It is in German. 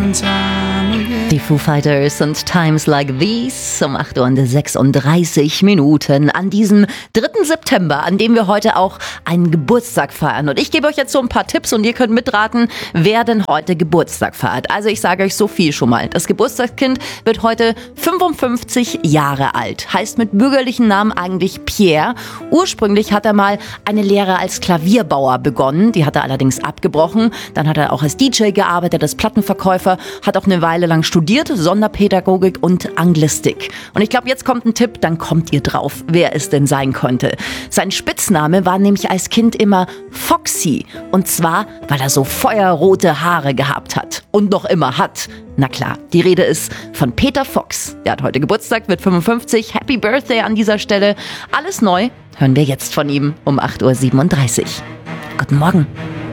Die Foo Fighters und Times Like These um 8:36 Minuten an diesem 3. September, an dem wir heute auch einen Geburtstag feiern. Und ich gebe euch jetzt so ein paar Tipps und ihr könnt mitraten, wer denn heute Geburtstag feiert. Also ich sage euch so viel schon mal. Das Geburtstagskind wird heute 55 Jahre alt. Heißt mit bürgerlichen Namen eigentlich Pierre. Ursprünglich hat er mal eine Lehre als Klavierbauer begonnen. Die hat er allerdings abgebrochen. Dann hat er auch als DJ gearbeitet, als Plattenverkäufer, hat auch eine Weile lang studiert, Sonderpädagogik und Anglistik. Und ich glaube, jetzt kommt ein Tipp, dann kommt ihr drauf, wer es denn sein könnte. Sein Spitzname war nämlich als Kind immer Foxy. Und zwar, weil er so feuerrote Haare gehabt hat. Und noch immer hat. Na klar, die Rede ist von Peter Fox. Der hat heute Geburtstag, wird 55. Happy Birthday an dieser Stelle. Alles neu hören wir jetzt von ihm um 8:37 Uhr. Guten Morgen.